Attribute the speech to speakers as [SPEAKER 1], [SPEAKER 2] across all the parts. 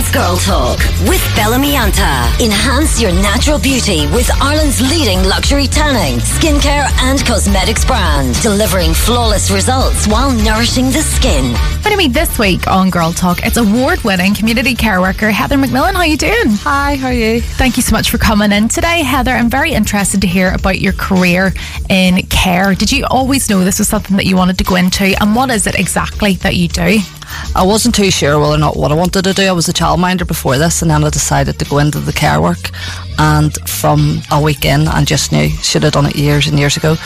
[SPEAKER 1] Jordan's Girl Talk with Bellamy Anta. Enhance your natural beauty with Ireland's leading luxury tanning, skincare and cosmetics brand. Delivering flawless results while nourishing the skin.
[SPEAKER 2] Joining me this week on Girl Talk, it's award-winning community care worker Heather McMillan. How are you doing?
[SPEAKER 3] Hi, how are you?
[SPEAKER 2] Thank you so much for coming in today, Heather. I'm very interested to hear about your career in care. Did you always know this was something that you wanted to go into, and what is it exactly that you do?
[SPEAKER 3] I wasn't too sure whether or not what I wanted to do. I was a childminder before this, and then I decided to go into the care work. And from a weekend, I just knew, should have done it years and years ago.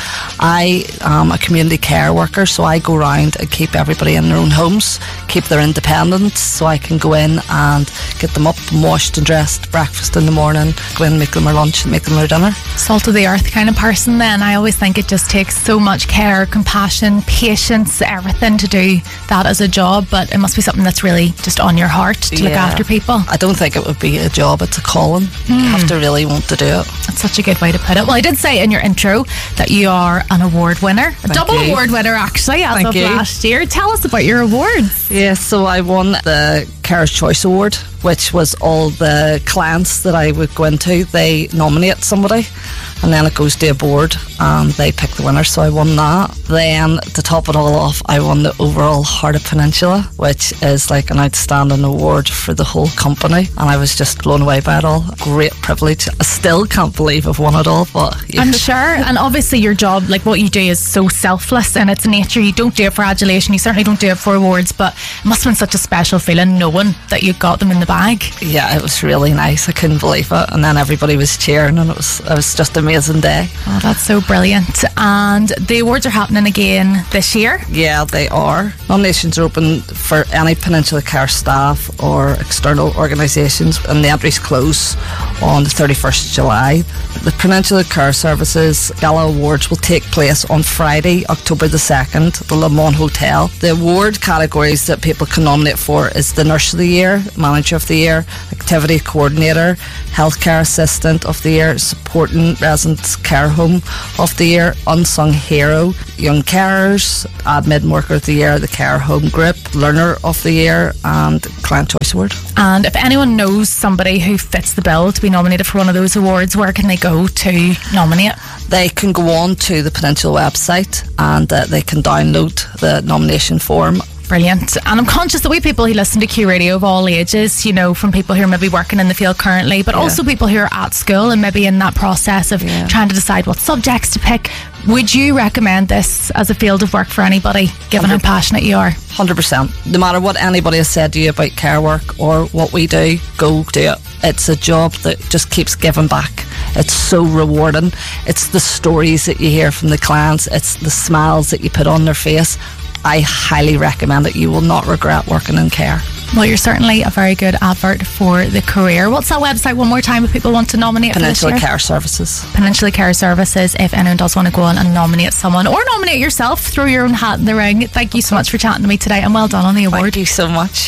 [SPEAKER 3] I am a community care worker, so I go around and keep everybody in their own homes, keep their independence, so I can go in and get them up and washed and dressed, breakfast in the morning, go in and make them their lunch and make them their dinner.
[SPEAKER 2] Salt of the earth kind of person then. I always think it just takes so much care, compassion, patience, everything to do that as a job, but it must be something that's really just on your heart to look after people.
[SPEAKER 3] I don't think it would be a job, it's a calling. You have to really want to do it.
[SPEAKER 2] That's such a good way to put it. Well, I did say in your intro that you are an award winner, a double award winner actually, as of last year. Tell us about your awards.
[SPEAKER 3] Yeah, so I won the Carer's Choice Award, which was all the clients that I would go into, they nominate somebody and then it goes to a board and they pick the winner, so I won that. Then to top it all off, I won the overall Heart of Peninsula, which is like an outstanding award for the whole company, and I was just blown away by it all. Great privilege. I still can't believe I've won it all, but
[SPEAKER 2] I'm sure. And obviously your job, like what you do, is so selfless in its nature. You don't do it for adulation, you certainly don't do it for awards, but it must have been such a special feeling knowing that you got them in the bag.
[SPEAKER 3] Yeah, it was really nice. I couldn't believe it, and then everybody was cheering, and it was just an amazing day.
[SPEAKER 2] Oh, that's so brilliant. And the awards are happening again this year?
[SPEAKER 3] Yeah, they are. Nominations are open for any Peninsula Care staff or external organisations, and the entries close on the 31st of July. The Peninsula Care Services Gala Awards will take place on Friday, October the 2nd at the Le Mans Hotel. The award categories that people can nominate for is the Nurse of the Year, Manager of the Year, Activity Coordinator, Healthcare Assistant of the Year, Supporting Residents Care Home of the Year, Unsung Hero, Young Carers, Admin Worker of the Year, the Care Home Group, Learner of the Year, and Client Choice Award.
[SPEAKER 2] And if anyone knows somebody who fits the bill to be nominated for one of those awards, where can they go to nominate?
[SPEAKER 3] They can go on to the Peninsula website and they can download the nomination form.
[SPEAKER 2] Brilliant. And I'm conscious that we people who listen to Q Radio of all ages, you know, from people who are maybe working in the field currently, but also people who are at school and maybe in that process of trying to decide what subjects to pick. Would you recommend this as a field of work for anybody, given how passionate you are?
[SPEAKER 3] 100%. No matter what anybody has said to you about care work or what we do, go do it. It's a job that just keeps giving back. It's so rewarding. It's the stories that you hear from the clients. It's the smiles that you put on their face. I highly recommend it. You will not regret working in care.
[SPEAKER 2] Well, you're certainly a very good advert for the career. What's that website one more time if people want to nominate
[SPEAKER 3] Peninsula
[SPEAKER 2] for this year?
[SPEAKER 3] Care Services.
[SPEAKER 2] Peninsula Care Services, if anyone does want to go on and nominate someone or nominate yourself, throw your own hat in the ring. Thank you so much for chatting to me today, and well done on the award.
[SPEAKER 3] Thank you so much.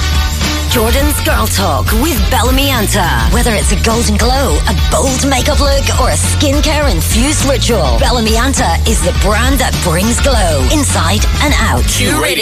[SPEAKER 1] Jordan's Girl Talk with Bellamy Anta. Whether it's a golden glow, a bold makeup look, or a skincare infused ritual, Bellamy Anta is the brand that brings glow inside and out.
[SPEAKER 4] Q Radio.